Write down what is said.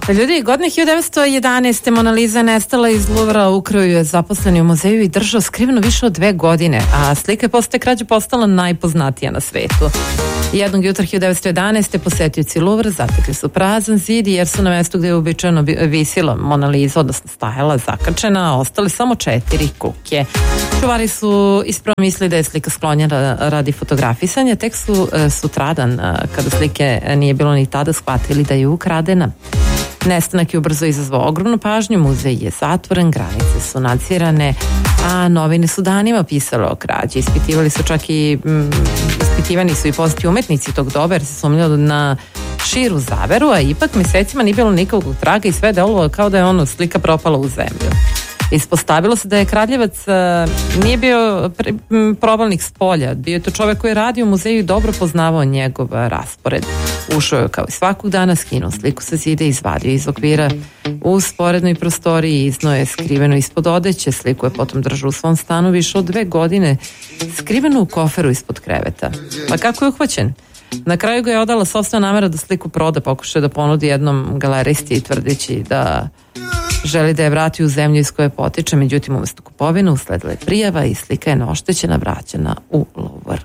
Ljudi, godine 1911. Mona Lisa nestala iz Luvra, ukrao je zaposleni u muzeju i držao skriveno više od 2 godine, a slika je posle krađe postala najpoznatija na svetu. Jednog jutra 1911. posetioci Luvra zatekli su prazan zid jer su na mestu gde je uobičajeno visila Mona Lisa, odnosno stajala zakačena, ostale samo 4 kukije. Čuvari su ispravo mislili da je slika sklonjena radi fotografisanja, tek su sutradan, kada slike nije bilo ni tada, shvatili da je ukradena. Nestanak je ubrzo izazvao ogromnu pažnju, muzej je zatvoren, granice su nadzirane, a novine su danima pisale o krađi. Ispitivani su i poznati umetnici tog doba jer se sumnjalo na širu zaveru, a ipak mjesecima nije bilo nikakvog traga i sve delovalo kao da je slika propala u zemlju. Ispostavilo se da je kradljivac nije bio probalnik s polja, bio je to čovjek koji je radio u muzeju i dobro poznavao njegov raspored. Ušao je kao i svakog dana, skinuo sliku sa zida i izvadio iz okvira u sporednoj prostoriji, izneo je skriveno ispod odeće, sliku je potom držao u svom stanu više od 2 godine, skriveno u koferu ispod kreveta. Pa kako je uhvaćen? Na kraju ga je odala sopstvena namera da sliku proda, pokušao da ponudi jednom galeristi tvrdeći da želi da je vrati u zemlju iz koje potiče, međutim umjesto kupovine usledila je prijava i slika je neoštećena vraćena u Louvre.